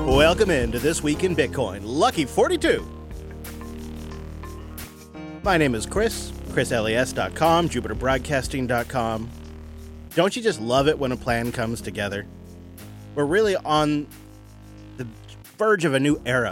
Welcome into This Week in Bitcoin, Lucky 42. My name is Chris, chrisles.com, jupiterbroadcasting.com. Don't you just love it when a plan comes together? We're really on the verge of a new era